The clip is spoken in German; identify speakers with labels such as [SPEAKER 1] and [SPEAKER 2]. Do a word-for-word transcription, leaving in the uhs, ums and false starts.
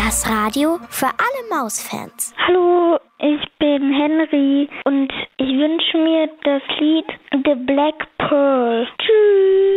[SPEAKER 1] Das Radio für alle Mausfans.
[SPEAKER 2] Hallo, ich bin Henry und ich wünsche mir das Lied The Black Pearl. Tschüss.